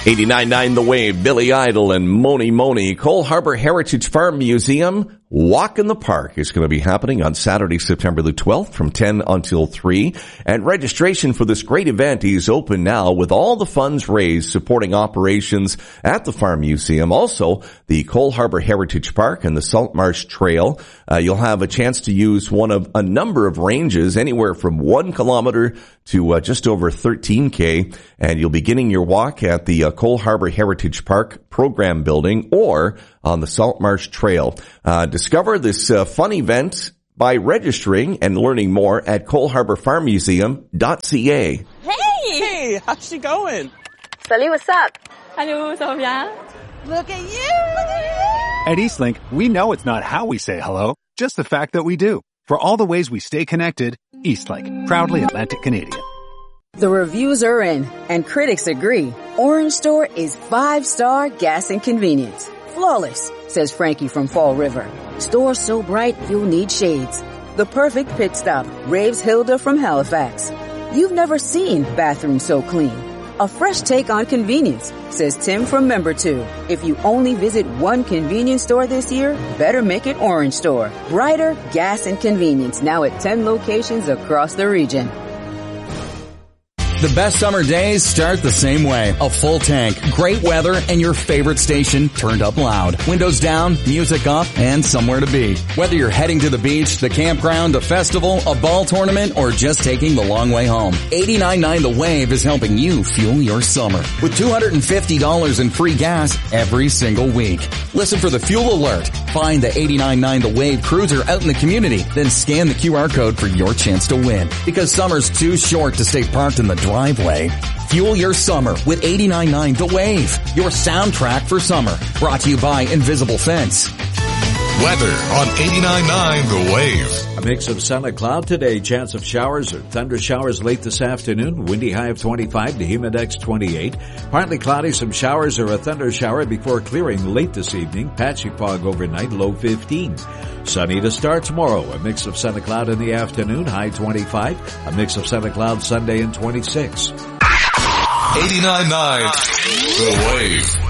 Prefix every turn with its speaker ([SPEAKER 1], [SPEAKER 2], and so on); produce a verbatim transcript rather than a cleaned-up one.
[SPEAKER 1] eighty-nine point nine The Wave, Billy Idol and Moni Moni. Cole Harbour Heritage Farm Museum Walk in the Park is going to be happening on Saturday, September the twelfth from ten until three. And registration for this great event is open now with all the funds raised supporting operations at the Farm Museum. Also, the Cole Harbour Heritage Park and the Salt Marsh Trail. Uh, you'll have a chance to use one of a number of ranges, anywhere from one kilometer to uh, just over thirteen K. And you'll be beginning your walk at the uh, Cole Harbour Heritage Park Program Building or on the Salt Marsh Trail. Uh, discover this uh, fun event by registering and learning more at cole harbour farm museum dot c a.
[SPEAKER 2] Hey!
[SPEAKER 3] Hey, how's she going?
[SPEAKER 2] Salut, what's up?
[SPEAKER 4] Hello, ça va bien?
[SPEAKER 2] Look at you!
[SPEAKER 5] At Eastlink, we know it's not how we say hello, just the fact that we do. For all the ways we stay connected, Eastlink, proudly Atlantic Canadian.
[SPEAKER 6] The reviews are in, and critics agree. Orange Store is five-star gas and convenience. Flawless, says Frankie from Fall River. Store so bright you'll need shades. The perfect pit stop, raves Hilda from Halifax. You've never seen bathrooms so clean. A fresh take on convenience, says Tim from Member two. If you only visit one convenience store this year, better make it Orange Store. Brighter gas and convenience now at ten locations across the region.
[SPEAKER 7] The best summer days start the same way. A full tank, great weather, and your favorite station turned up loud. Windows down, music up, and somewhere to be. Whether you're heading to the beach, the campground, a festival, a ball tournament, or just taking the long way home, eighty-nine point nine The Wave is helping you fuel your summer with two hundred fifty dollars in free gas every single week. Listen for the fuel alert. Find the eighty-nine point nine The Wave cruiser out in the community, then scan the Q R code for your chance to win. Because summer's too short to stay parked in the driveway. Fuel your summer with eighty-nine point nine The Wave, your soundtrack for summer. Brought to you by Invisible Fence.
[SPEAKER 8] Weather on eighty-nine point nine The Wave.
[SPEAKER 9] A mix of sun and cloud today. Chance of showers or thunder showers late this afternoon. Windy high of twenty-five to humidex twenty-eight. Partly cloudy, some showers or a thunder shower before clearing late this evening. Patchy fog overnight, low fifteen. Sunny to start tomorrow. A mix of sun and cloud in the afternoon, high twenty-five. A mix of sun and cloud Sunday and twenty-six.
[SPEAKER 8] eighty-nine point nine The Wave.